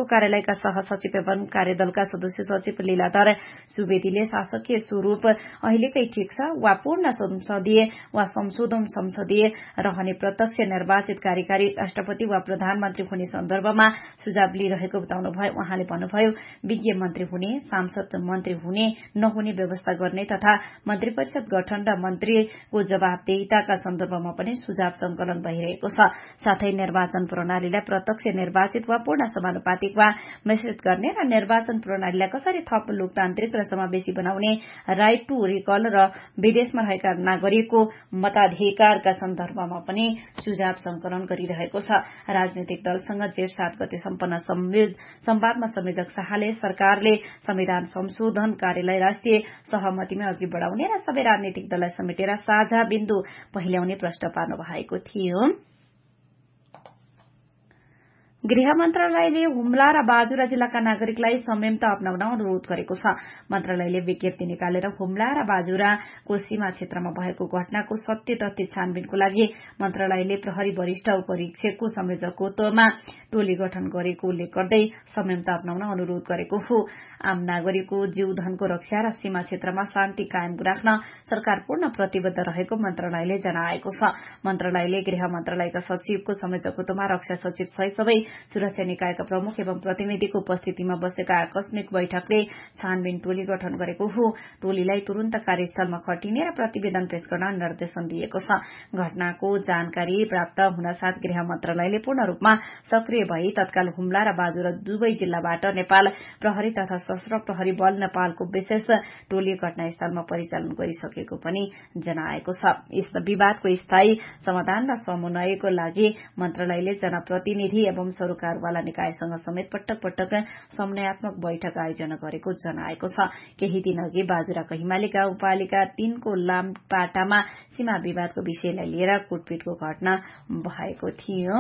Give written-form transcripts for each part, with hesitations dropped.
कार्यालयका सहसचिव एवं कार्यदलका सदस्य सचिव लीलाधर सुवेदीले शासकीय स्वरूप अहिलेकै ठिक छ वा पूर्ण संसदीय वा संशोधन रहने प्रत्यक्ष निर्वाचित कार्यकारी राष्ट्रपति वा प्रधानमन्त्री हुने सन्दर्भमा सुझाव लिइरहेको बताउनुभयो। उहाँले भन्नुभयो विज्ञ मन्त्री हुने, सांसद मन्त्री हुने नहुने व्यवस्था गर्ने तथा मन्त्री परिषद गठन र मन्त्रीको जवाफदेहिताका सन्दर्भमा पनि सुझाव संकलन भइरहेको छ। साथै निर्वाचन प्रणालीलाई प्रत्यक्ष निर्वाचित वा पूर्ण समानुपातिक वा मिश्रित गर्ने र निर्वाचन प्रणालीलाई कसरी थप लोकतान्त्रिक र समावेशी बनाउने राइट टू रिकल र विदेशमा रहेका नागरिकको मताधिकारका सन्दर्भमा पनि सुझाव संकलन गरिरहेको छ। राजनैतिक दलसँग जेठ 7 गते सम्पन्न संवादमा संयोजक शाहले सरकारले संविधान संशोधन कार्यलाई राष्ट्रिय सहमतिमा अघि बढ़ाउने र सबै राजनैतिक दललाई समेटेर साझा बिन्दु पहिल्याउने प्रश्न पार्नु भएको थियो। गृह मन्त्रालयले हुम्ला र बाजुरा जिल्लाका नागरिकलाई संयमता अपनाउन अनुरोध गरेको छ। मन्त्रालयले विज्ञप्ति निकालेर हुम्ला र बाजुराको सीमा क्षेत्रमा भएको घटनाको सत्य तथ्य छानबिनको लागि मन्त्रालयले प्रहरी वरिष्ठ उपरीक्षकको संयोजकत्वमा टोली गठन गरेको उल्लेख गर्दै संयमता अपनाउन अनुरोध गरेको हो। आम नागरिकको जीवधनको रक्षा र सीमा क्षेत्रमा शान्ति कायम राख्न सरकार पूर्ण प्रतिबद्ध रहेको मन्त्रालयले जनाएको छ। मन्त्रालयले गृह मन्त्रालयका सचिवको संयोजकत्वमा रक्षा सचिव सहित सबै सुरक्षा निकायका प्रमुख एवं प्रतिनिधिको उपस्थितिमा बसेका आकस्मिक बैठकले छानबिन टोली गठन गरेको हो। टोलीलाई तुरन्त कार्यस्थलमा खटिने र प्रतिवेदन पेश गर्न निर्देशन दिएको छ। घटनाको जानकारी प्राप्त हुनसाथ गृह मन्त्रालयले पूर्ण रूपमा सक्रिय भई तत्काल हुम्ला र बाजुरा दुवै जिल्लाबाट नेपाल प्रहरी तथा सशस्त्र प्रहरी बल नेपालको विशेष टोली घटनास्थलमा परिचालन गरिसकेको पनि जनाएको छ। यस विवादको स्थायी समाधान र समन्वयको लागि मन्त्रालयले जनप्रतिनिधि एवं सरकारवाला निकायसँग समेत पटक पटक समन्वयात्मक बैठक आयोजना गरेको जनाएको छ। केही दिन अघि बाजुराको हिमाली गाउँपालिका 3 को लामपाटामा सीमा विवादको विषयलाई लिएर कुटपिटको घटना भएको थियो।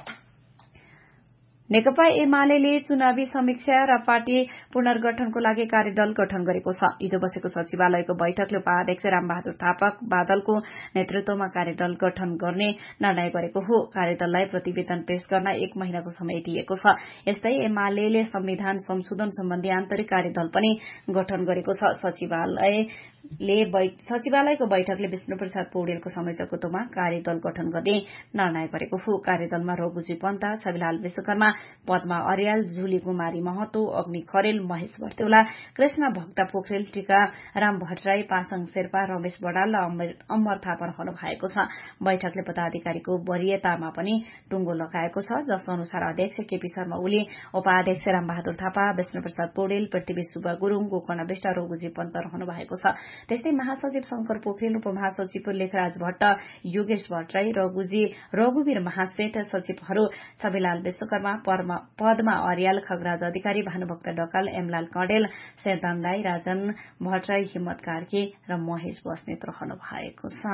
नेकपा एमाले चुनावी समीक्षा र पार्टी पुनर्गठनको लागि कार्यदल गठन गरेको छ। हिजो बसेको सचिवालयको बैठकले उपाध्यक्ष रामबहादुर थापा बादलको नेतृत्वमा कार्यदल गठन गर्ने निर्णय गरेको हो। कार्यदललाई प्रतिवेदन पेश गर्न 1 महिनाको समय दिएको छ। यस्तै एमाले संविधान संशोधन सम्बन्धी आन्तरिक कार्यदल पनि गठन गरेको छ। सचिवालयको बैठकले विष्णुप्रसाद पौडेलको संयोजकत्वमा कार्यदल गठन गर्ने निर्णय गरेको हो। कार्यदलमा रघुजी पन्त, छविलाल विश्वकर्मा, पद्मा अर्याल, झुली कुमारी महतो, अग्नि खरेल, महेश भर्तेौला, कृष्ण भक्त पोखरेल, टीका राम भट्टराई, पासाङ शेर्पा, रमेश बडाल र अमर थापा रहनु भएको छ। बैठकले पदाधिकारीको वरियतामा पनि टुङ्गो लगाएको छ, जस अनुसार अध्यक्ष केपी शर्मा ओली, उपाध्यक्ष रामबहादुर थापा, विष्णुप्रसाद पौडेल, पृथ्वी सुब्बा गुरूङ, गोकर्ण विष्ट, रघुजी पन्त रहनु भएको छ। त्यस्तै महासचिव शंकर पोखरेल, उपमहासचिव लेखराज भट्ट, योगेश भट्टराई, रघुवीर महासेठ, सचिवहरू छविलाल विश्वकर्मा, पद्मा अर्याल, खगराज अधिकारी, भानुभक्त ढकाल, एमलाल कडेल, शेरदान राई, राजन भट्टराई, हिम्मत कार्की र महेश बस्नेत रहनु भएको छ।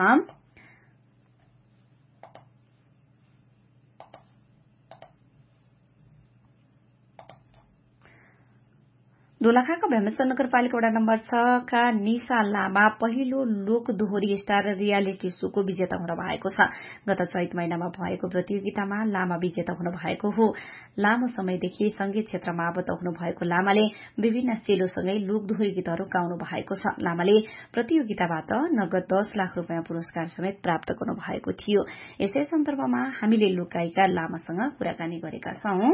दोलखाका भीमसेन नगरपालिका वडा नम्बर 6 का निशा लामा पहिलो लोक दोहोरी स्टार रियालिटी शोको विजेता हुन भएको छ। गत चैत महिनामा भएको प्रतियोगितामा लामा विजेता हुन भएको हो। लामो समयदेखि संगीत क्षेत्रमा आबद्ध हुनु भएको लामाले विभिन्न सेलोसँगै लोक दोहोरी गीतहरू गाउनु भएको छ। लामाले प्रतियोगिताबाट नगद 10 लाख रुपियाँ पुरस्कार समेत प्राप्त गर्नु भएको थियो। यसै सन्दर्भमा हामीले लोकगायिका लामासँग कुराकानी गरेका छौं।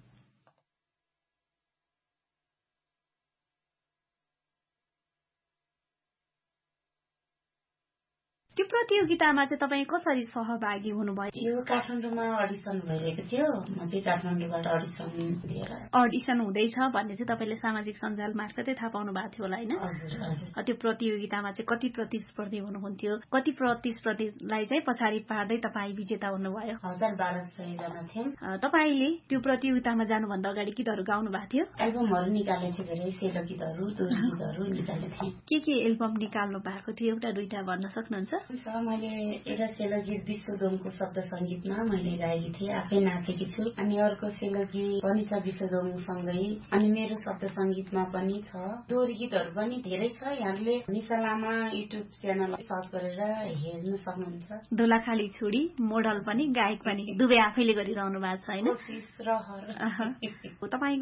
त्यो प्रतियोगितामा चाहिँ तपाईँ कसरी सहभागी हुनुभयो? यो काठमाडौँमा अडिसन भइरहेको थियो। म चाहिँ काठमाडौँबाट अडिसन हुँदैछ भन्ने चाहिँ तपाईँले सामाजिक सञ्जाल मार्फतै थाहा पाउनु भएको थियो होला हैन? हजुर। त्यो प्रतियोगितामा चाहिँ कति प्रतिस्पर्धी हुनुहुन्थ्यो? कति प्रतिस्पर्धीलाई चाहिँ पछाडि पार्दै तपाईँ विजेता हुनुभयो? 1200 जना थियौं। तपाईले त्यो प्रतियोगितामा जानुभन्दा अगाडि गीतहरू गाउनु भएको थियो? एल्बमहरू निकालेको थिएँ, धेरै सेलो गीतहरू, दोहोरी गीतहरू निकालेको थिएँ। के एल्बम निकाल्नु भएको थियो? एउटा दुईटा भन्न सक्नुहुन्छ? मैले एउटा सेलो गीत विश्वदोमको शब्द संगीतमा मैले गाएकी थिएँ, आफै नाचेकी छु। अनि अर्को सेलो गीत पनि छ विश्वदोमसँगै, अनि मेरो शब्द संगीतमा पनि छ। दोहोरी गीतहरू पनि धेरै छ। यहाँले निशा लामा युट्युब च्यानल सर्च गरेर हेर्न सक्नुहुन्छ। दोलाखाली छोडी मोडल पनि गायक पनि दुवै आफैले गरिरहनु भएको छ हैन? कोशिश रहर। तपाईँ